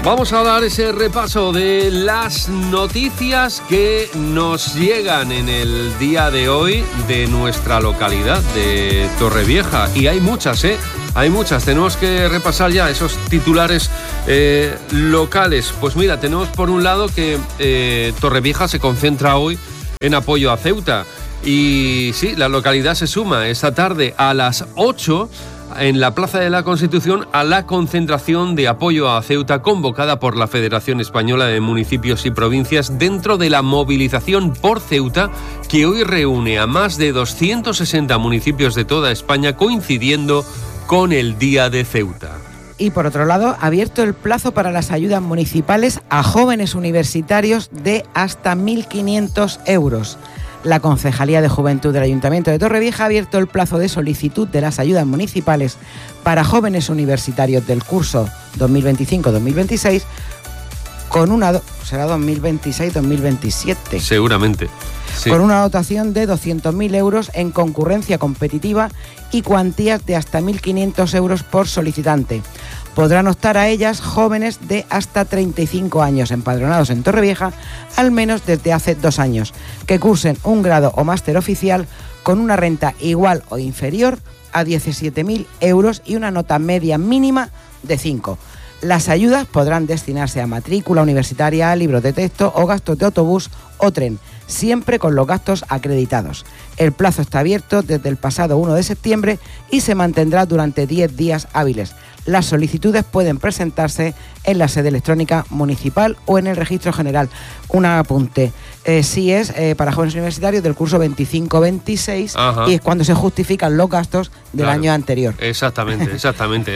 Vamos a dar ese repaso de las noticias que nos llegan en el día de hoy de nuestra localidad, de Torrevieja. Y hay muchas, hay muchas. Tenemos que repasar ya esos titulares locales. Pues mira, tenemos por un lado que Torrevieja se concentra hoy en apoyo a Ceuta. Y sí, la localidad se suma esta tarde a las 8 en la Plaza de la Constitución a la concentración de apoyo a Ceuta convocada por la Federación Española de Municipios y Provincias dentro de la movilización por Ceuta que hoy reúne a más de 260 municipios de toda España coincidiendo con el Día de Ceuta. Y por otro lado, abierto el plazo para las ayudas municipales a jóvenes universitarios de hasta 1.500 euros. La Concejalía de Juventud del Ayuntamiento de Torrevieja ha abierto el plazo de solicitud de las ayudas municipales para jóvenes universitarios del curso 2025-2026 será 2026-2027. Seguramente. Sí. Con una dotación de 200.000 euros en concurrencia competitiva y cuantías de hasta 1.500 euros por solicitante. Podrán optar a ellas jóvenes de hasta 35 años empadronados en Torrevieja, al menos desde hace 2 años, que cursen un grado o máster oficial con una renta igual o inferior a 17.000 euros y una nota media mínima de 5. Las ayudas podrán destinarse a matrícula universitaria, libros de texto o gastos de autobús o tren, siempre con los gastos acreditados. El plazo está abierto desde el pasado 1 de septiembre y se mantendrá durante 10 días hábiles. Las solicitudes pueden presentarse en la sede electrónica municipal o en el registro general. Un apunte, si es para jóvenes universitarios del curso 25-26 y es cuando se justifican los gastos del año anterior. Exactamente.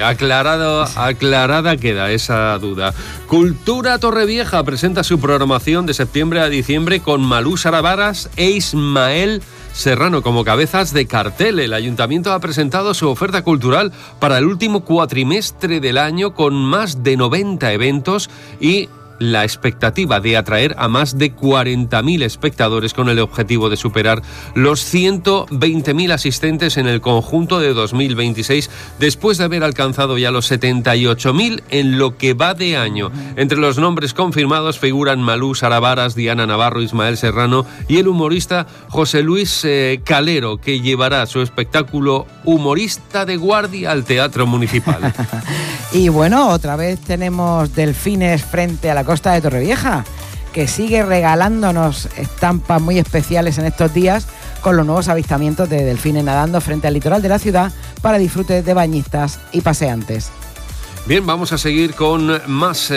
Aclarada queda esa duda. Cultura Torrevieja presenta su programación de septiembre a diciembre con Malú Saravaras e Ismael Serrano como cabezas de cartel. El Ayuntamiento ha presentado su oferta cultural para el último cuatrimestre del año con más de 90 eventos y la expectativa de atraer a más de 40.000 espectadores con el objetivo de superar los 120.000 asistentes en el conjunto de 2026 después de haber alcanzado ya los 78.000 en lo que va de año. Entre los nombres confirmados figuran Malú Saravaras, Diana Navarro, Ismael Serrano y el humorista José Luis Calero, que llevará su espectáculo Humorista de Guardia al Teatro Municipal. Y bueno, otra vez tenemos delfines frente a la costa de Torrevieja, que sigue regalándonos estampas muy especiales en estos días con los nuevos avistamientos de delfines nadando frente al litoral de la ciudad para disfrute de bañistas y paseantes. Bien, vamos a seguir con más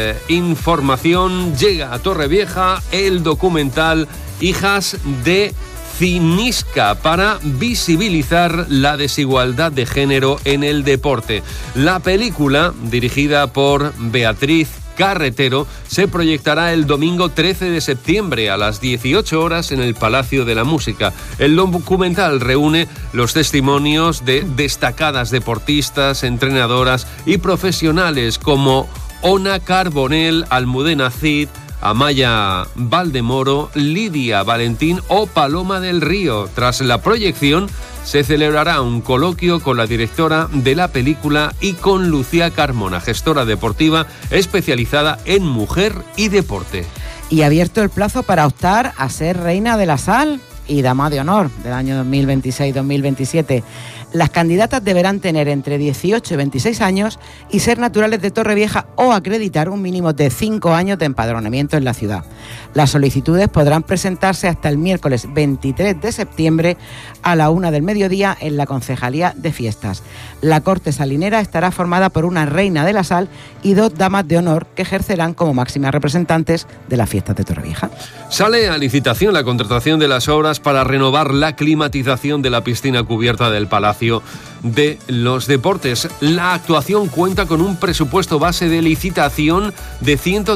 información. Llega a Torrevieja el documental Hijas de Cinisca para visibilizar la desigualdad de género en el deporte. La película, dirigida por Beatriz Carretero, se proyectará el domingo 13 de septiembre a las 18 horas en el Palacio de la Música. El documental reúne los testimonios de destacadas deportistas, entrenadoras y profesionales como Ona Carbonell, Almudena Cid, Amaya Valdemoro, Lidia Valentín o Paloma del Río. Tras la proyección se celebrará un coloquio con la directora de la película y con Lucía Carmona, gestora deportiva especializada en mujer y deporte. Y abierto el plazo para optar a ser reina de la sal y dama de honor del año 2026-2027. Las candidatas deberán tener entre 18 y 26 años y ser naturales de Torrevieja o acreditar un mínimo de 5 años de empadronamiento en la ciudad. Las solicitudes podrán presentarse hasta el miércoles 23 de septiembre a la 1 del mediodía en la Concejalía de Fiestas. La corte salinera estará formada por una reina de la sal y 2 damas de honor que ejercerán como máximas representantes de las fiestas de Torrevieja. Sale a licitación la contratación de las obras para renovar la climatización de la piscina cubierta del Palacio de los Deportes. La actuación cuenta con un presupuesto base de licitación de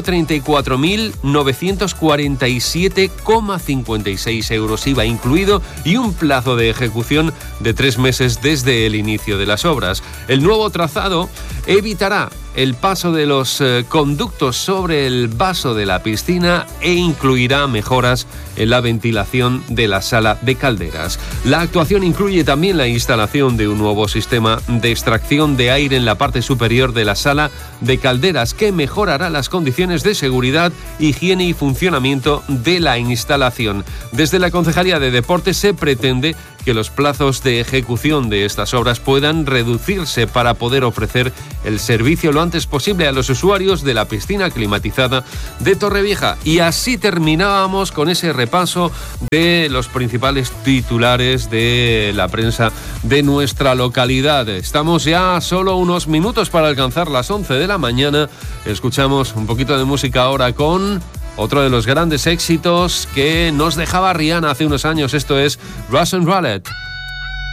134.947,56 euros IVA incluido y un plazo de ejecución de 3 meses desde el inicio de las obras. El nuevo trazado evitará el paso de los conductos sobre el vaso de la piscina e incluirá mejoras en la ventilación de la sala de calderas. La actuación incluye también la instalación de un nuevo sistema de extracción de aire en la parte superior de la sala de calderas que mejorará las condiciones de seguridad, higiene y funcionamiento de la instalación. Desde la Concejalía de Deportes se pretende que los plazos de ejecución de estas obras puedan reducirse para poder ofrecer el servicio lo antes posible a los usuarios de la piscina climatizada de Torrevieja. Y así terminábamos con ese repaso de los principales titulares de la prensa de nuestra localidad. Estamos ya a solo unos minutos para alcanzar las 11 de la mañana. Escuchamos un poquito de música ahora con otro de los grandes éxitos que nos dejaba Rihanna hace unos años. Esto es Russian Roulette.